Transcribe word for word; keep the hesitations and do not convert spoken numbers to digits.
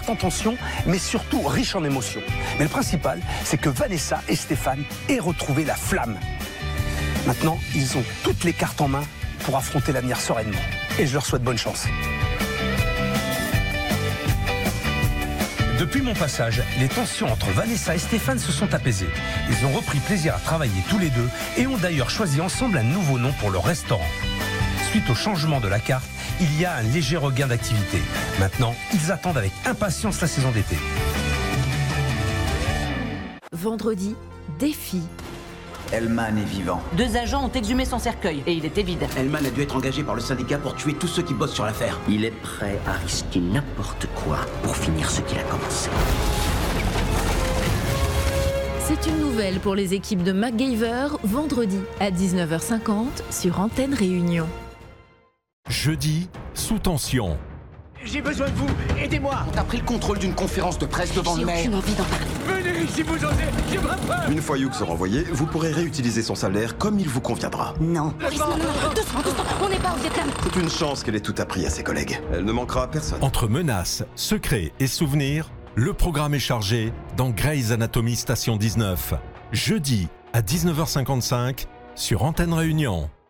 forte en tension, mais surtout riche en émotions. Mais le principal, c'est que Vanessa et Stéphane aient retrouvé la flamme. Maintenant, ils ont toutes les cartes en main pour affronter l'avenir sereinement. Et je leur souhaite bonne chance. Depuis mon passage, les tensions entre Vanessa et Stéphane se sont apaisées. Ils ont repris plaisir à travailler tous les deux et ont d'ailleurs choisi ensemble un nouveau nom pour leur restaurant. Suite au changement de la carte, il y a un léger regain d'activité. Maintenant, ils attendent avec impatience la saison d'été. Vendredi, défi. Hellman est vivant. Deux agents ont exhumé son cercueil et il était vide. Hellman a dû être engagé par le syndicat pour tuer tous ceux qui bossent sur l'affaire. Il est prêt à risquer n'importe quoi pour finir ce qu'il a commencé. C'est une nouvelle pour les équipes de MacGyver, vendredi à dix-neuf heures cinquante sur Antenne Réunion. Jeudi, sous tension. J'ai besoin de vous, aidez-moi. T'as pris le contrôle d'une conférence de presse devant le maire. J'ai aucune envie d'en parler. Venez si vous osez, j'ai pas peur. Une fois Hugh sera envoyé, vous pourrez réutiliser son salaire comme il vous conviendra. Non. Maurice, non, non, non, doucement, doucement, on n'est pas au Vietnam. C'est une chance qu'elle ait tout appris à ses collègues. Elle ne manquera à personne. Entre menaces, secrets et souvenirs, le programme est chargé dans Grey's Anatomy Station dix-neuf. Jeudi à dix-neuf heures cinquante-cinq sur Antenne Réunion.